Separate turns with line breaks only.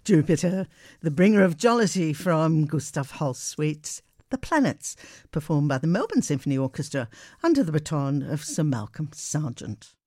Jupiter, the bringer of jollity from Gustav Holst's suite The Planets, performed by the Melbourne Symphony Orchestra under the baton of Sir Malcolm Sargent.